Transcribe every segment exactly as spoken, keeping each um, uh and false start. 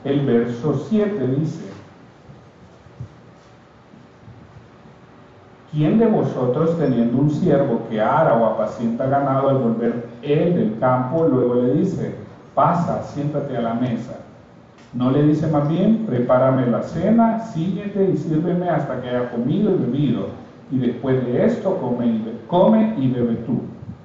El verso siete dice: ¿quién de vosotros, teniendo un siervo que ara o apacienta ganado, al volver él del campo, luego le dice: pasa, siéntate a la mesa? ¿No le dice más bien: prepárame la cena, síguete y sírveme hasta que haya comido y bebido, y después de esto come y, be come y bebe tú?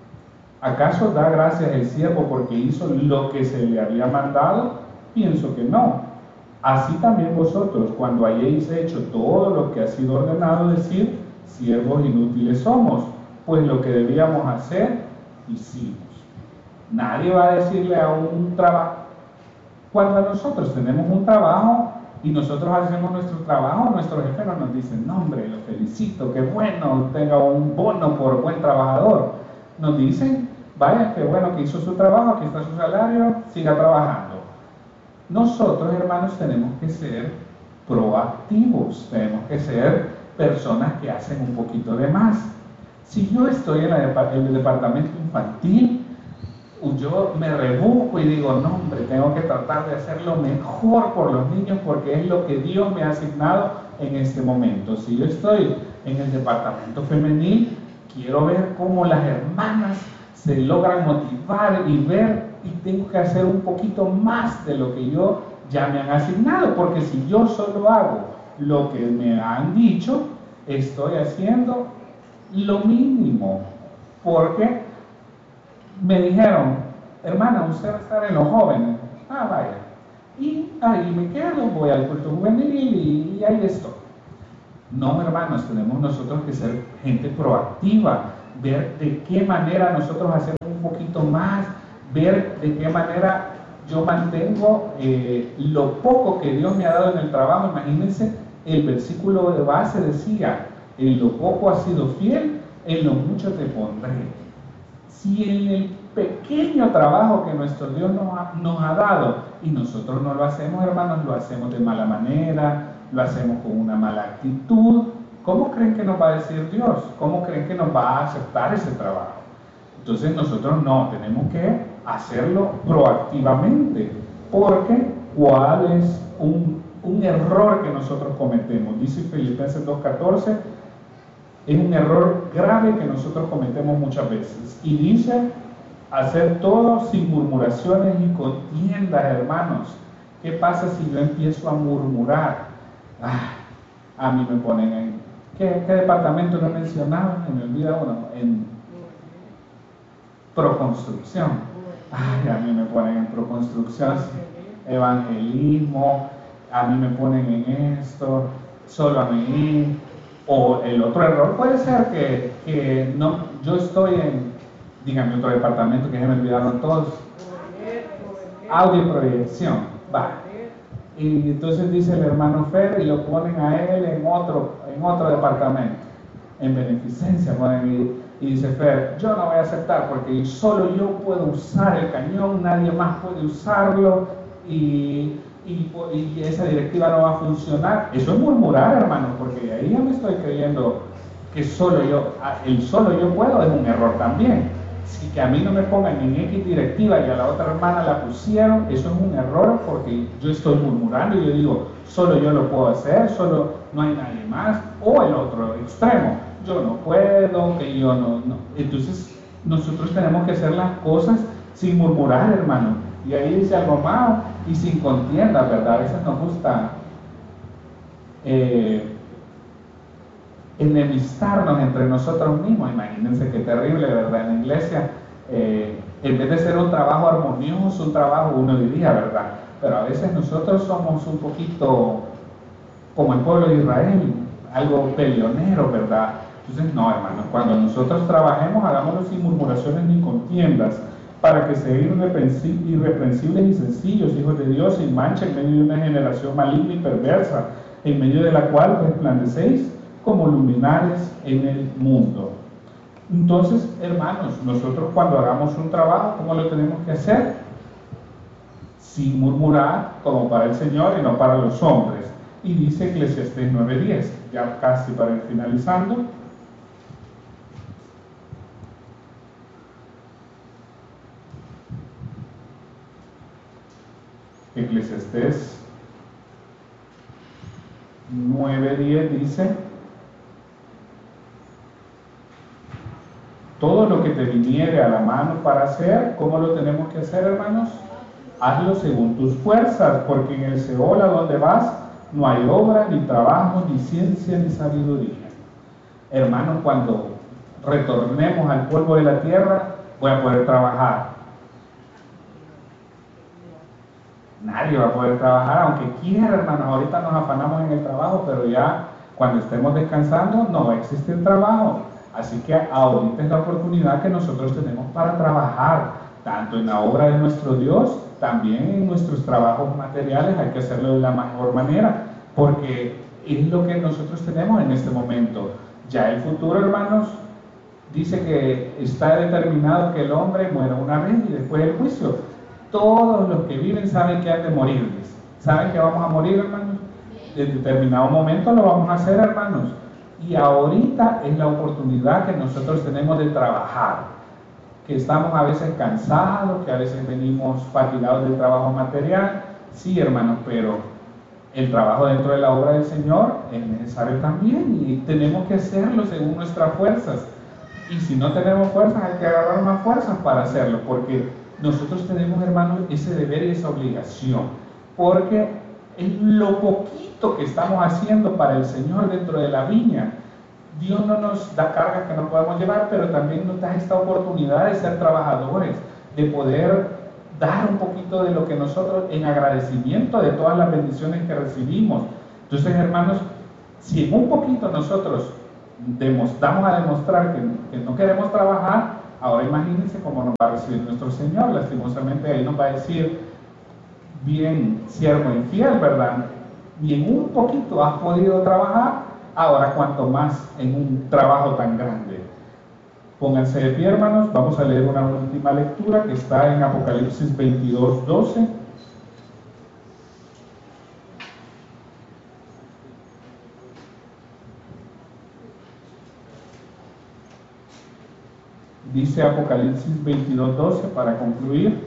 ¿Acaso da gracias el siervo porque hizo lo que se le había mandado? Pienso que no. Así también vosotros, cuando hayáis hecho todo lo que ha sido ordenado, decid: siervos inútiles somos, pues lo que debíamos hacer, hicimos. Nadie va a decirle a un trabajo, cuando nosotros tenemos un trabajo y nosotros hacemos nuestro trabajo, nuestro jefe no nos dice: no hombre, lo felicito, qué bueno, tenga un bono por buen trabajador. Nos dicen: vaya, qué bueno que hizo su trabajo, aquí está su salario, siga trabajando. Nosotros, hermanos, tenemos que ser proactivos, tenemos que ser personas que hacen un poquito de más. Si yo estoy en, la, en el departamento infantil, yo me rebusco y digo: no hombre, tengo que tratar de hacer lo mejor por los niños porque es lo que Dios me ha asignado en este momento. Si yo estoy en el departamento femenil, quiero ver cómo las hermanas se logran motivar y ver, y tengo que hacer un poquito más de lo que yo ya me han asignado, porque si yo solo hago lo que me han dicho, estoy haciendo lo mínimo, porque me dijeron: hermana, usted va a estar en los jóvenes. Ah, vaya. Y ahí me quedo, voy al culto juvenil y, y ahí estoy. No, hermanos, tenemos nosotros que ser gente proactiva, ver de qué manera nosotros hacemos un poquito más, ver de qué manera yo mantengo eh, lo poco que Dios me ha dado en el trabajo. Imagínense, el versículo de base decía: en lo poco has sido fiel, en lo mucho te pondré. Si en el pequeño trabajo que nuestro Dios nos ha, nos ha dado y nosotros no lo hacemos, hermanos, lo hacemos de mala manera, lo hacemos con una mala actitud, ¿cómo creen que nos va a decir Dios? ¿Cómo creen que nos va a aceptar ese trabajo? Entonces nosotros no, tenemos que hacerlo proactivamente, porque ¿cuál es un, un error que nosotros cometemos? Dice Filipenses dos catorce, es un error grave que nosotros cometemos muchas veces, y dice: hacer todo sin murmuraciones y contiendas, hermanos. ¿Qué pasa si yo empiezo a murmurar? Ah, a mí me ponen en... ¿Qué, qué departamento no mencionaba? Me olvida uno. En Proconstrucción. Ay, a mí me ponen en Proconstrucción. Evangelismo. A mí me ponen en esto. Solo a mí. O el otro error puede ser que, que no, yo estoy en, díganme otro departamento que ya me olvidaron todos. Audio y proyección. Va. Y entonces dice el hermano Fer y lo ponen a él en otro, en otro departamento. En beneficencia ponen y, y dice Fer: yo no voy a aceptar porque solo yo puedo usar el cañón, nadie más puede usarlo, y, y, y esa directiva no va a funcionar. Eso es murmurar, hermano, porque ahí ya me estoy creyendo que solo yo, el solo yo puedo es un error también. Si que a mí no me pongan en X directiva y a la otra hermana la pusieron, eso es un error porque yo estoy murmurando y yo digo: solo yo lo puedo hacer, solo no hay nadie más. O el otro extremo: yo no puedo, que yo no, no. Entonces nosotros tenemos que hacer las cosas sin murmurar, hermano. Y ahí dice algo más, y sin contienda, ¿verdad? A veces nos gusta eh, enemistarnos entre nosotros mismos. Imagínense qué terrible, ¿verdad? En la iglesia, eh, en vez de ser un trabajo armonioso, un trabajo, uno diría, ¿verdad? Pero a veces nosotros somos un poquito como el pueblo de Israel, algo peleonero, ¿verdad? Entonces, no, hermanos, cuando nosotros trabajemos, hagámoslo sin murmuraciones ni contiendas, para que sean irreprensibles y sencillos, hijos de Dios, sin mancha, en medio de una generación maligna y perversa, en medio de la cual resplandecéis como luminares en el mundo. Entonces, hermanos, nosotros cuando hagamos un trabajo, ¿cómo lo tenemos que hacer? Sin murmurar, como para el Señor y no para los hombres. Y dice Eclesiastés nueve diez, ya casi para ir finalizando. Eclesiastés nueve diez dice: todo lo que te viniere a la mano para hacer, ¿cómo lo tenemos que hacer, hermanos? Hazlo según tus fuerzas, porque en el Seol a donde vas no hay obra, ni trabajo, ni ciencia, ni sabiduría. Hermanos, cuando retornemos al polvo de la tierra, voy a poder trabajar. Nadie va a poder trabajar, aunque quiera, hermanos. Ahorita nos afanamos en el trabajo, pero ya cuando estemos descansando no va a existir trabajo. Así que ahorita es la oportunidad que nosotros tenemos para trabajar, tanto en la obra de nuestro Dios, también en nuestros trabajos materiales. Hay que hacerlo de la mejor manera, porque es lo que nosotros tenemos en este momento. Ya el futuro, hermanos, dice que está determinado que el hombre muera una vez y después del juicio. Todos los que viven saben que han de morir. ¿Saben que vamos a morir, hermanos? En determinado momento lo vamos a hacer, hermanos. Y ahorita es la oportunidad que nosotros tenemos de trabajar. Que estamos a veces cansados, que a veces venimos fatigados del trabajo material. Sí, hermanos, pero el trabajo dentro de la obra del Señor es necesario también. Y tenemos que hacerlo según nuestras fuerzas. Y si no tenemos fuerzas, hay que agarrar más fuerzas para hacerlo. Porque nosotros tenemos, hermanos, ese deber y esa obligación, porque es lo poquito que estamos haciendo para el Señor dentro de la viña. Dios no nos da cargas que no podemos llevar, pero también nos da esta oportunidad de ser trabajadores, de poder dar un poquito de lo que nosotros, en agradecimiento de todas las bendiciones que recibimos. Entonces, hermanos, si en un poquito nosotros demos, damos a demostrar que, que no queremos trabajar, ahora imagínense cómo nos va a recibir nuestro Señor. Lastimosamente ahí nos va a decir: bien, siervo infiel, ¿verdad? Y en un poquito has podido trabajar, ahora cuanto más en un trabajo tan grande. Pónganse de pie, hermanos. Vamos a leer una última lectura que está en Apocalipsis veintidós doce. Dice Apocalipsis veintidós doce, para concluir.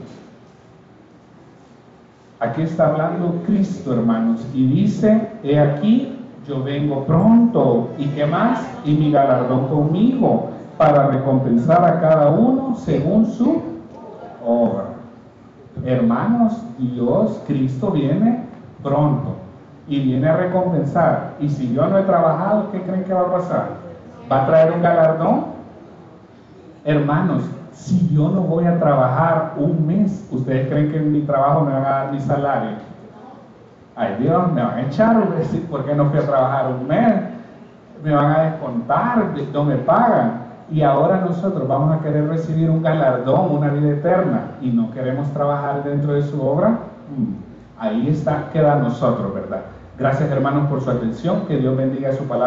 Aquí está hablando Cristo, hermanos, y dice: he aquí, yo vengo pronto, ¿y qué más? Y mi galardón conmigo, para recompensar a cada uno según su obra. Hermanos, Dios, Cristo viene pronto, y viene a recompensar. Y si yo no he trabajado, ¿qué creen que va a pasar? ¿Va a traer un galardón? Hermanos, si yo no voy a trabajar un mes, ¿ustedes creen que en mi trabajo me van a dar mi salario? Ay Dios, me van a echar, voy a decir: ¿por qué no fui a trabajar un mes? Me van a descontar, no me pagan. Y ahora nosotros vamos a querer recibir un galardón, una vida eterna, y no queremos trabajar dentro de su obra. Ahí está, queda nosotros, ¿verdad? Gracias, hermanos, por su atención. Que Dios bendiga su palabra.